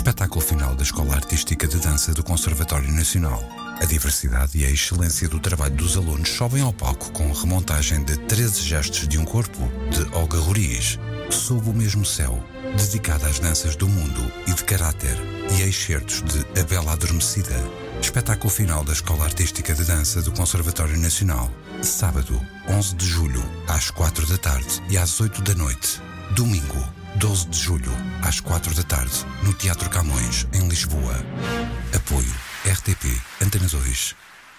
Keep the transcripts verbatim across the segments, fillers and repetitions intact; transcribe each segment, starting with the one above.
Espetáculo final da Escola Artística de Dança do Conservatório Nacional. A diversidade e a excelência do trabalho dos alunos sobem ao palco com remontagem de treze gestos de um corpo, de Olga Roriz, Sob o Mesmo Céu, dedicada às danças do mundo e de caráter, e excertos de A Bela Adormecida. Espetáculo final da Escola Artística de Dança do Conservatório Nacional. Sábado, onze de julho, às quatro da tarde e às oito da noite. Domingo, doze de julho, às quatro da tarde, no Teatro Camões, em Lisboa. Apoio R T P Antena dois.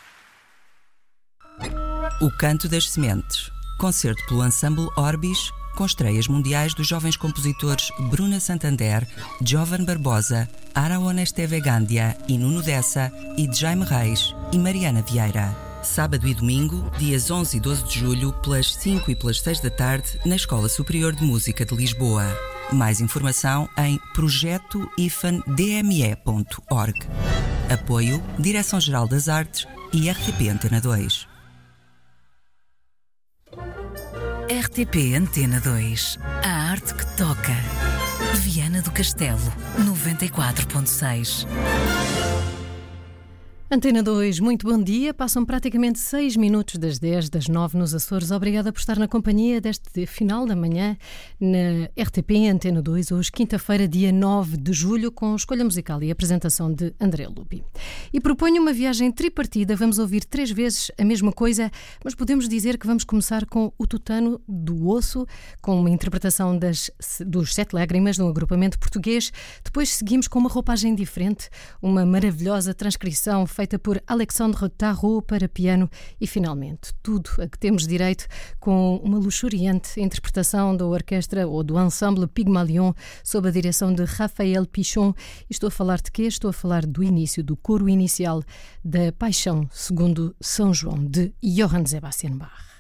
O Canto das Sementes. Concerto pelo Ensemble Orbis, com estreias mundiais dos jovens compositores Bruna Santander, Jovan Barbosa, Araona Estevegandia e Nuno Dessa, e de Jaime Reis e Mariana Vieira. Sábado e domingo, dias onze e doze de julho, pelas cinco e pelas seis da tarde, na Escola Superior de Música de Lisboa. Mais informação em projeto ifan d m e ponto org. Apoio Direção-Geral das Artes e R T P Antena dois. R T P Antena dois. A arte que toca. Viana do Castelo, noventa e quatro ponto seis. Antena dois, muito bom dia. Passam praticamente seis minutos das dez, das nove nos Açores. Obrigada por estar na companhia deste final da manhã na R T P Antena dois, hoje quinta-feira, dia nove de julho, com escolha musical e apresentação de André Lupi. E proponho uma viagem tripartida. Vamos ouvir três vezes a mesma coisa, mas podemos dizer que vamos começar com o Tutano do Osso, com uma interpretação das, dos Sete Lágrimas, de um agrupamento português. Depois seguimos com uma roupagem diferente, uma maravilhosa transcrição feita por Alexandre Tarot para piano e, finalmente, tudo a que temos direito com uma luxuriante interpretação da orquestra ou do ensemble Pygmalion sob a direção de Raphael Pichon. E estou a falar de quê? Estou a falar do início, do coro inicial da Paixão segundo São João de Johann Sebastian Bach.